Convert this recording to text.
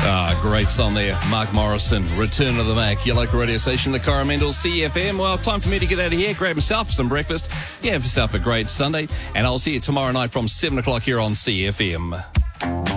Great song there. Mark Morrison, Return of the Mac, your local radio station, the Coromandel CFM. Well, time for me to get out of here, grab myself some breakfast. You have yourself a great Sunday, and I'll see you tomorrow night from 7 o'clock here on CFM.